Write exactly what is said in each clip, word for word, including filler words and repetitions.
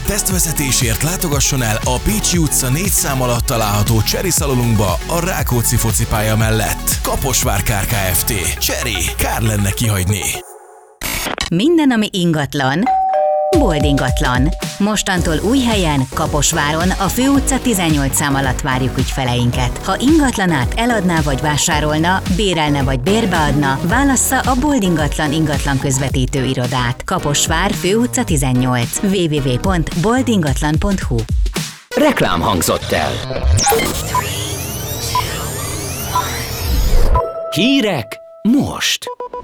Tesztvezetésért látogasson el a Pécsi utca négy szám alatt található Cseri szalonunkba a Rákóczi focipálya mellett. Kaposvár Kft. Cseri, kár lenne kihagyni. Minden, ami ingatlan, Boldingatlan. Mostantól új helyen, Kaposváron, a Fő utca tizennyolc szám alatt várjuk ügyfeleinket. Ha ingatlanát eladná vagy vásárolna, bérelne vagy bérbeadna, válassza a Boldingatlan ingatlan közvetítő irodát. Kaposvár, Fő utca tizennyolc. double-u double-u double-u pont boldingatlan pont hu. Reklám hangzott el. Hírek most.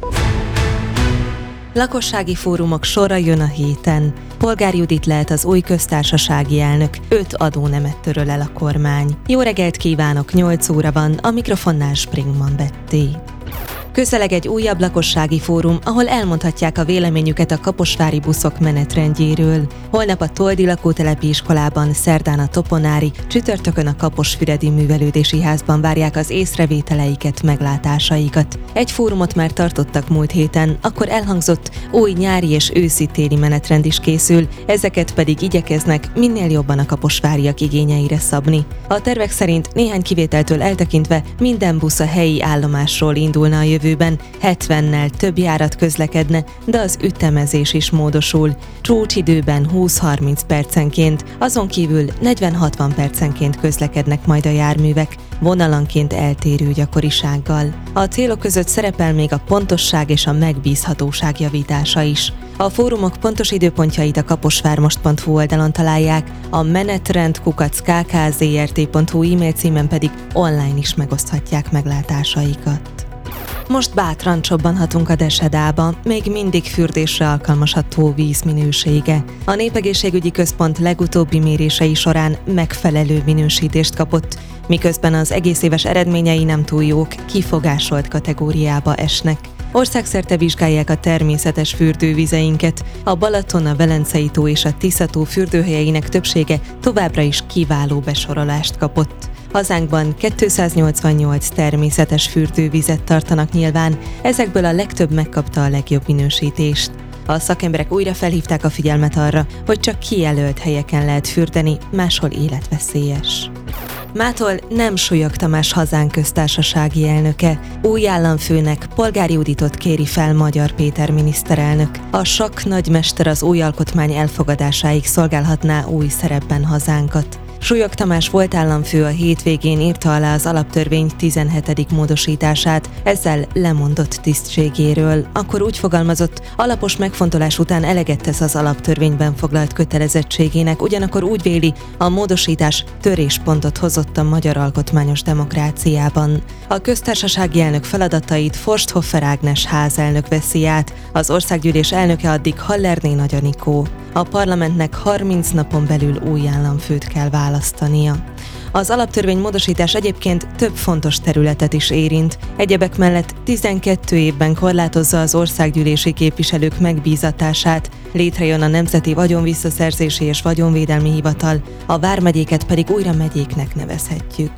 Lakossági fórumok sora jön a héten. Polgár Judit lehet az új köztársasági elnök, öt adónemet töröl el a kormány. Jó reggelt kívánok, nyolc óra van, a mikrofonnál Springman Betty. Közeleg egy újabb lakossági fórum, ahol elmondhatják a véleményüket a kaposvári buszok menetrendjéről. Holnap a Toldi lakótelepi iskolában, szerdán a Toponári, csütörtökön a Kaposfüredi Művelődési Házban várják az észrevételeiket, meglátásaikat. Egy fórumot már tartottak múlt héten, akkor elhangzott, új nyári és őszi-téli menetrend is készül, ezeket pedig igyekeznek minél jobban a kaposváriak igényeire szabni. A tervek szerint néhány kivételtől eltekintve minden busz a helyi állomásról indulna a jövőben, hetvennel több járat közlekedne, de az ütemezés is módosul. Csúcsidőben húsz-harminc percenként, azon kívül negyven-hatvan percenként közlekednek majd a járművek, vonalanként eltérő gyakorisággal. A célok között szerepel még a pontosság és a megbízhatóság javítása is. A fórumok pontos időpontjait a kaposvármost pont hu oldalon találják, a menetrend kukac k k z r t pont hu e-mail címen pedig online is megoszthatják meglátásaikat. Most bátran csobbanhatunk a Desedába, még mindig fürdésre alkalmas a tó víz minősége. A Népegészségügyi Központ legutóbbi mérései során megfelelő minősítést kapott, miközben az egész éves eredményei nem túl jók, kifogásolt kategóriába esnek. Országszerte vizsgálják a természetes fürdővizeinket, a Balaton, a Velencei tó és a Tisza-tó fürdőhelyeinek többsége továbbra is kiváló besorolást kapott. Hazánkban kétszáznyolcvannyolc természetes fürdővizet tartanak nyilván, ezekből a legtöbb megkapta a legjobb minősítést. A szakemberek újra felhívták a figyelmet arra, hogy csak kijelölt helyeken lehet fürdeni, máshol életveszélyes. Mától nem Súlyog Tamás hazánk köztársasági elnöke, új államfőnek, Polgár Juditot kéri fel Magyar Péter miniszterelnök. A sakk nagymester az új alkotmány elfogadásáig szolgálhatná új szerepben hazánkat. Súlyog Tamás volt államfő a hétvégén írta alá az alaptörvény tizenhetedik módosítását, ezzel lemondott tisztségéről. Akkor úgy fogalmazott, alapos megfontolás után eleget tesz az alaptörvényben foglalt kötelezettségének, ugyanakkor úgy véli, a módosítás töréspontot hozott a magyar alkotmányos demokráciában. A köztársasági elnök feladatait Forsthoffer Ágnes házelnök veszi át, az országgyűlés elnöke addig Hallerné Nagy Anikó. A parlamentnek harminc napon belül új államfőt kell választania. Az alaptörvény módosítás egyébként több fontos területet is érint. Egyebek mellett tizenkét évben korlátozza az országgyűlési képviselők megbízatását, létrejön a Nemzeti Vagyonvisszaszerzési és Vagyonvédelmi Hivatal, a vármegyéket pedig újra megyéknek nevezhetjük.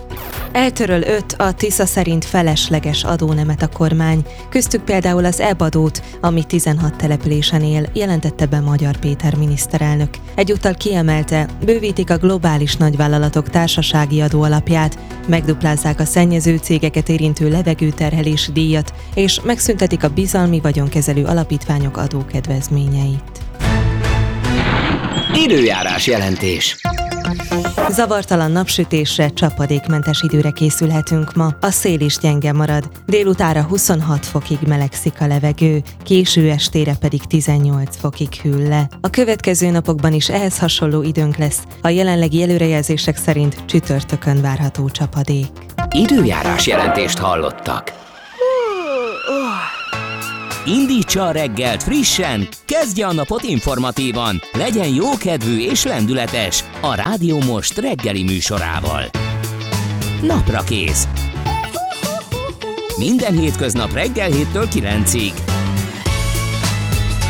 Eltöröl öt a Tisza szerint felesleges adónemet a kormány, köztük például az é bé-adót, ami tizenhat településen él, jelentette be Magyar Péter miniszterelnök. Egyúttal kiemelte, bővítik a globális nagyvállalatok társasági adóalapját, megduplázzák a szennyező cégeket érintő levegőterhelési díjat, és megszüntetik a bizalmi vagyonkezelő alapítványok adókedvezményeit. Időjárás jelentés. Zavartalan napsütésre, csapadékmentes időre készülhetünk ma. A szél is gyenge marad, délutára huszonhat fokig melegszik a levegő, késő estére pedig tizennyolc fokig hűl le. A következő napokban is ehhez hasonló időnk lesz, a jelenlegi előrejelzések szerint csütörtökön várható csapadék. Időjárás jelentést hallottak. Indítsa a reggelt frissen, kezdje a napot informatívan, legyen jókedvű és lendületes a Rádió Most reggeli műsorával. Napra kész. Minden hétköznap reggel héttől kilencig.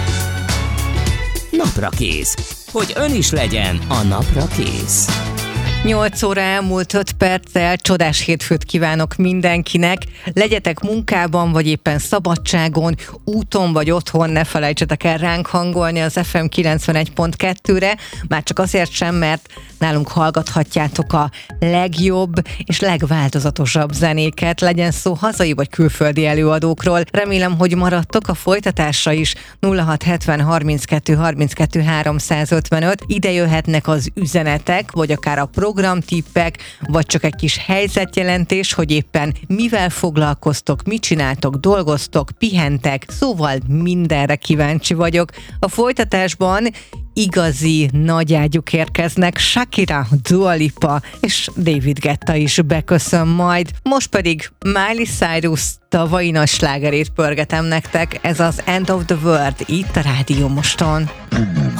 Napra kész. Hogy ön is legyen a napra kész. nyolc óra elmúlt öt perccel, csodás hétfőt kívánok mindenkinek. Legyetek munkában, vagy éppen szabadságon, úton vagy otthon, ne felejtsetek el ránk hangolni az ef em kilencvenegy pont kettőre, már csak azért sem, mert nálunk hallgathatjátok a legjobb és legváltozatosabb zenéket, legyen szó hazai vagy külföldi előadókról. Remélem, hogy maradtok a folytatásra is. nulla hat hetven harminckettő harminckettő háromszázötvenöt. Ide jöhetnek az üzenetek, vagy akár a programtippek, vagy csak egy kis helyzetjelentés, hogy éppen mivel foglalkoztok, mit csináltok, dolgoztok, pihentek, szóval mindenre kíváncsi vagyok. A folytatásban igazi nagyágyuk érkeznek, Shakira, Dua Lipa és David Guetta is beköszön majd. Most pedig Miley Cyrus tavalyi nagy slágerét pörgetem nektek, ez az End of the World itt a Rádió Moston.